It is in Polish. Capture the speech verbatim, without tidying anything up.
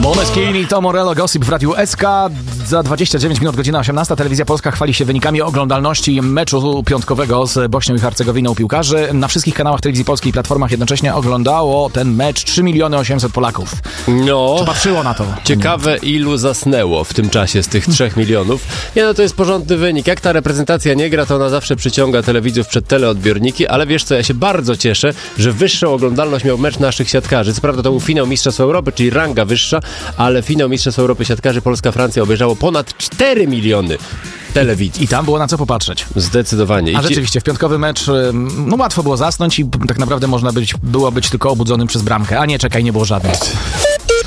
Måneskin i Tom Morello, Gossip w Radiu S K. Za dwadzieścia dziewięć minut, godzina osiemnasta. Telewizja Polska chwali się wynikami oglądalności meczu piątkowego z Bośnią i Hercegowiną piłkarzy. Na wszystkich kanałach Telewizji Polskiej i platformach jednocześnie oglądało ten mecz trzy miliony osiemset Polaków. No, Czy patrzyło na to? Ciekawe, ilu zasnęło w tym czasie z tych trzech milionów. Nie, no to jest porządny wynik. Jak ta reprezentacja nie gra, to ona zawsze przyciąga telewidzów przed teleodbiorniki, ale wiesz co, ja się bardzo cieszę, że wyższą oglądalność miał mecz naszych siatkarzy. Co prawda to był finał Mistrzostw Europy, czyli ranga wyższa, ale finał Mistrzostw Europy siatkarzy Polska-Francja obejrzało ponad cztery miliony telewizji. I tam było na co popatrzeć. Zdecydowanie. A I rzeczywiście, w piątkowy mecz no łatwo było zasnąć i tak naprawdę można być, było być tylko obudzonym przez bramkę. A nie, czekaj, nie było żadnych.